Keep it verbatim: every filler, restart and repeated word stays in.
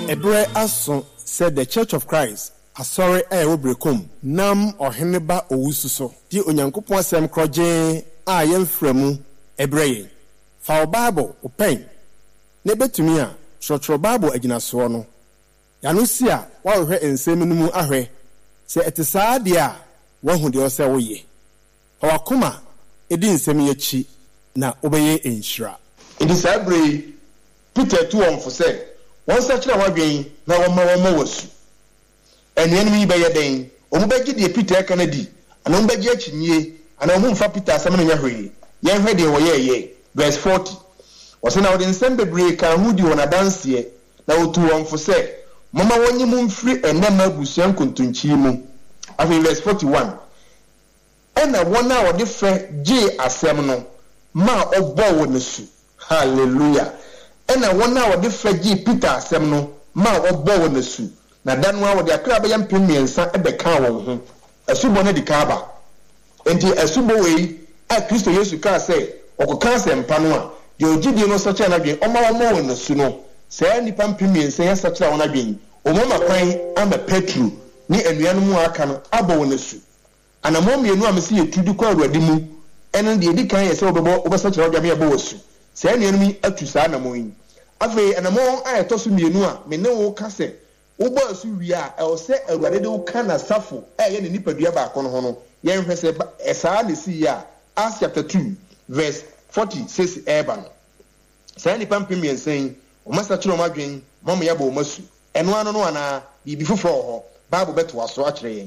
Ebre aso said the Church of Christ asore e obrekom nam oheneba owususo di onyankopon asem kroje a yemframu ebreye fa Bible open ne betumi a trotro Bible aginaso no yano si a wa hwe ensem no mu ahwe se etisa de a wa hu de o se wo ye awakoma edi nsem yachi na obeye enhira it is every Peter two on for say one such a wadwen na wo ma wo ma wasu enu mi be yeden o mu beji de Peter Kennedy ana mu beji achinye ana mu mfa Peter asem no nyahwe yen hwe de wo ye ye verse forty wose na wo de nsem bebre kan hu di wona danse na otu won for say mama wonyi mu mfiri enema abusuan kontonchi mu afi verse forty-one ena wona wo de fe je asem no ma obo wo nesu hallelujah ena wona wo de fe je Peter asem no ma obo wo nesu na danwa wo de akra be yampem miensa e be kan wo ho asubo na di kaba enti asubo we a Kristo Yesu ka say okoka asem pa no a de ogidi no sacha na dwen oma wo wo nesu no say nipa mpem miensa ya sacha wo na dwen omoma kwan ama Petru ni anuanu mu aka no abo wo nesu ana mo mienu a mesi yetudi kwa awurade mu eno de edi kan yese obebo obesacha wo dwame abo wosu say anuanu mi atu saa na mo yin afi ana mo ayeto so mienu a me ne wo ka se wo bo asu wi a e o se awurade de wo ka na safo e ye ne nipadua ba ko no ho no yen hwe se e saa ne si ya Acts chapter two verse forty-six eba no say nipa mpem yensen o masacha o madwen mom ya bo masu eno ano no ana bibi foforo ho Bible beto aso a kire